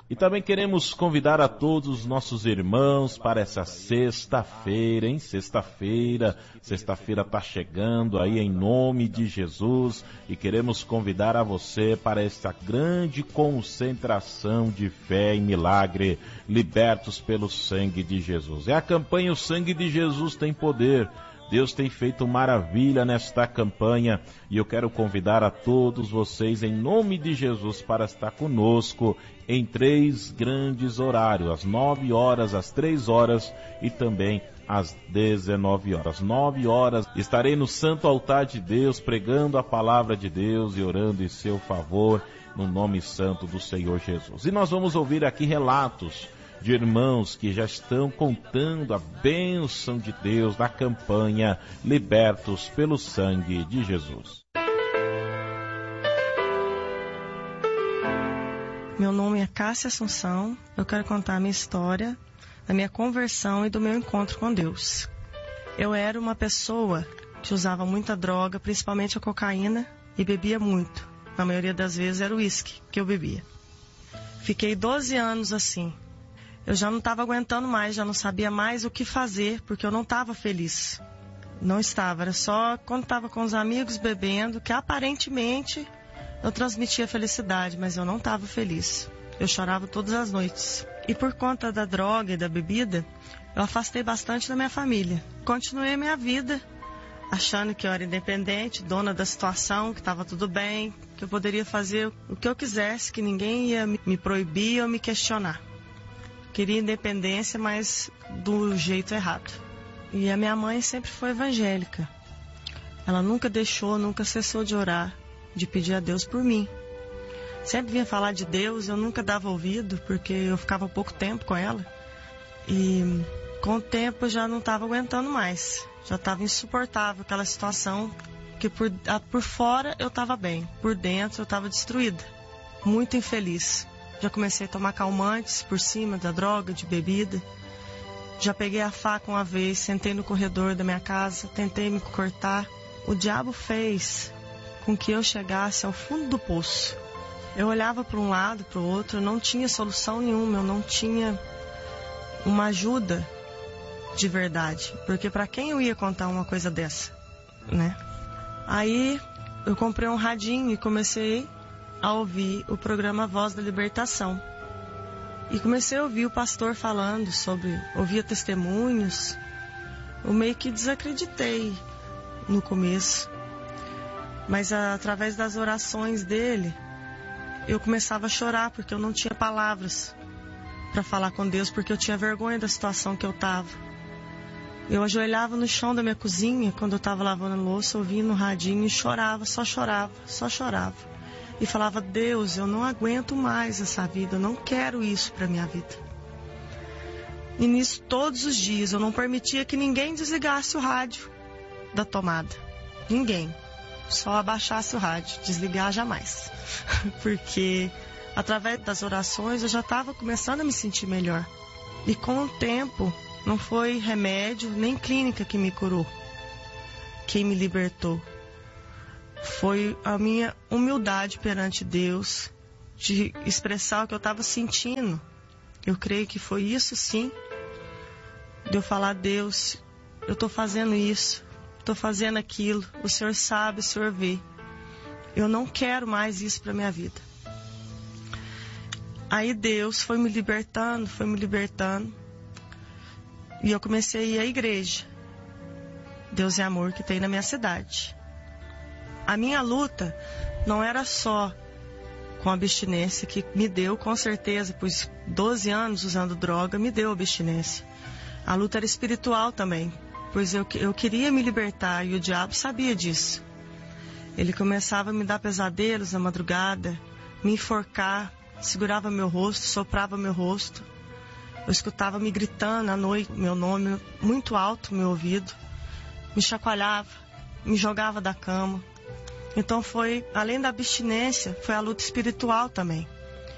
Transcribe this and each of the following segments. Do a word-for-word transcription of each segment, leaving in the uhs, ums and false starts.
E também queremos convidar a todos os nossos irmãos para essa sexta-feira, hein? Sexta-feira, sexta-feira está chegando aí em nome de Jesus e queremos convidar a você para essa grande concentração de fé e milagre, libertos pelo sangue de Jesus. É a campanha O Sangue de Jesus Tem Poder. Deus tem feito maravilha nesta campanha e eu quero convidar a todos vocês em nome de Jesus para estar conosco em três grandes horários, às nove horas, às três horas e também às dezenove horas. Nove horas estarei no santo altar de Deus pregando a palavra de Deus e orando em seu favor no nome santo do Senhor Jesus. E nós vamos ouvir aqui relatos de irmãos que já estão contando a bênção de Deus da campanha Libertos pelo Sangue de Jesus. Meu nome é Cássia Assunção, eu quero contar a minha história, da minha conversão e do meu encontro com Deus. Eu era uma pessoa que usava muita droga, principalmente a cocaína, e bebia muito. Na maioria das vezes era o uísque que eu bebia. Fiquei doze anos assim. Eu já não estava aguentando mais, já não sabia mais o que fazer, porque eu não estava feliz. Não estava, era só quando estava com os amigos bebendo, que aparentemente eu transmitia felicidade, mas eu não estava feliz. Eu chorava todas as noites. E por conta da droga e da bebida, eu afastei bastante da minha família. Continuei a minha vida, achando que eu era independente, dona da situação, que estava tudo bem, que eu poderia fazer o que eu quisesse, que ninguém ia me proibir ou me questionar. Queria independência, mas do jeito errado. E a minha mãe sempre foi evangélica. Ela nunca deixou, nunca cessou de orar, de pedir a Deus por mim. Sempre vinha falar de Deus, eu nunca dava ouvido, porque eu ficava pouco tempo com ela. E com o tempo eu já não estava aguentando mais. Já estava insuportável aquela situação, que por, por fora eu estava bem, por dentro eu estava destruída, muito infeliz. Já comecei a tomar calmantes por cima da droga, de bebida. Já peguei a faca uma vez, sentei no corredor da minha casa, tentei me cortar. O diabo fez com que eu chegasse ao fundo do poço. Eu olhava para um lado, para o outro, eu não tinha solução nenhuma, eu não tinha uma ajuda de verdade. Porque para quem eu ia contar uma coisa dessa, né? Aí eu comprei um radinho e comecei a ouvir o programa Voz da Libertação. E comecei a ouvir o pastor falando sobre, ouvia testemunhos. Eu meio que desacreditei no começo. Mas a, através das orações dele, eu começava a chorar porque eu não tinha palavras para falar com Deus, porque eu tinha vergonha da situação que eu estava. Eu ajoelhava no chão da minha cozinha, quando eu estava lavando a louça, ouvindo no radinho e chorava, só chorava, só chorava. E falava, Deus, eu não aguento mais essa vida, eu não quero isso para minha vida. E nisso, todos os dias, eu não permitia que ninguém desligasse o rádio da tomada. Ninguém. Só abaixasse o rádio, desligar jamais. Porque, através das orações, eu já estava começando a me sentir melhor. E com o tempo, não foi remédio, nem clínica que me curou, quem me libertou. Foi a minha humildade perante Deus, de expressar o que eu estava sentindo. Eu creio que foi isso sim, de eu falar, Deus, eu estou fazendo isso, estou fazendo aquilo, o Senhor sabe, o Senhor vê. Eu não quero mais isso para minha vida. Aí Deus foi me libertando, foi me libertando, e eu comecei a ir à igreja, Deus é Amor, que tem na minha cidade. A minha luta não era só com a abstinência, que me deu, com certeza, pois doze anos usando droga, me deu abstinência. A luta era espiritual também, pois eu, eu queria me libertar e o diabo sabia disso. Ele começava a me dar pesadelos na madrugada, me enforcar, segurava meu rosto, soprava meu rosto. Eu escutava me gritando à noite, meu nome muito alto no meu ouvido, me chacoalhava, me jogava da cama. Então foi, além da abstinência, foi a luta espiritual também.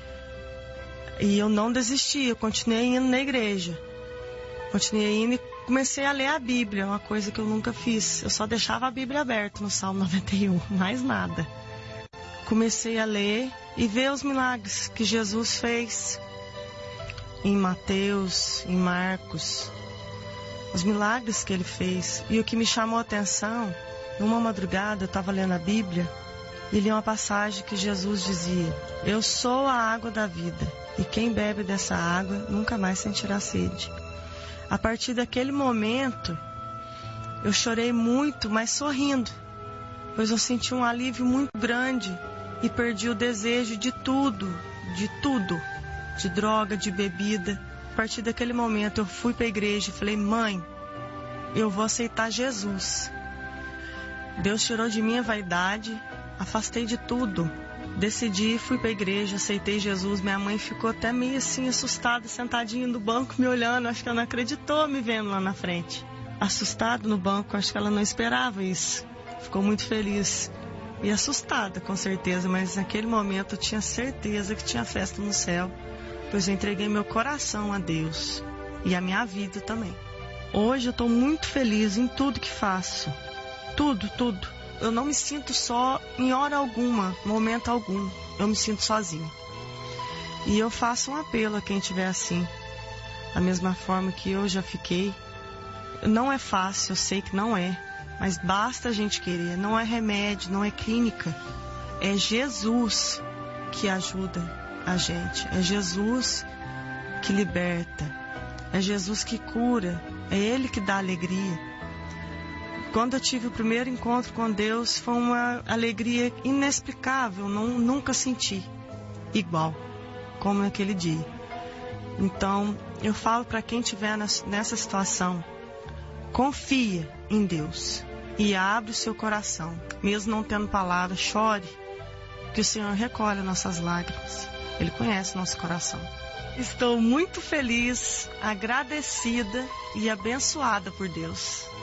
E eu não desisti, eu continuei indo na igreja. Continuei indo e comecei a ler a Bíblia, uma coisa que eu nunca fiz. Eu só deixava a Bíblia aberta no Salmo noventa e um, mais nada. Comecei a ler e ver os milagres que Jesus fez. em Mateus, em Marcos, os milagres que ele fez. E o que me chamou a atenção, numa madrugada eu estava lendo a Bíblia e li uma passagem que Jesus dizia: eu sou a água da vida, e quem bebe dessa água nunca mais sentirá sede. A partir daquele momento, eu chorei muito, mas sorrindo, pois eu senti um alívio muito grande e perdi o desejo de tudo, de tudo, de droga, de bebida. A partir daquele momento eu fui para a igreja e falei: mãe, eu vou aceitar Jesus. Deus tirou de mim a vaidade, afastei de tudo, decidi, fui para a igreja, aceitei Jesus. Minha mãe ficou até meio assim assustada, sentadinha no banco me olhando, acho que ela não acreditou me vendo lá na frente. Assustada no banco, acho que ela não esperava isso. Ficou muito feliz e assustada, com certeza, mas naquele momento eu tinha certeza que tinha festa no céu, pois eu entreguei meu coração a Deus e a minha vida também. Hoje eu estou muito feliz em tudo que faço, tudo, tudo. Eu não me sinto só em hora alguma, momento algum, eu me sinto sozinha. E eu faço um apelo a quem estiver assim, da mesma forma que eu já fiquei. Não é fácil, eu sei que não é, mas basta a gente querer. Não é remédio, não é clínica, é Jesus que ajuda a gente, é Jesus que liberta, é Jesus que cura, é Ele que dá alegria. Quando eu tive o primeiro encontro com Deus, foi uma alegria inexplicável, não, nunca senti igual como naquele dia. Então eu falo para quem estiver nessa situação: confia em Deus e abre o seu coração. Mesmo não tendo palavras, chore, que o Senhor recolhe nossas lágrimas. Ele conhece o nosso coração. Estou muito feliz, agradecida e abençoada por Deus.